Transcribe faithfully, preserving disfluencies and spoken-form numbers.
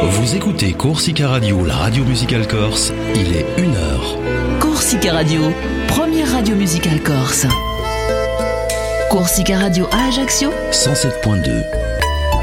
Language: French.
Vous écoutez Corsica Radio, la radio musicale corse, il est une heure. Corsica Radio, première radio musicale corse. Corsica Radio à Ajaccio, cent sept point deux.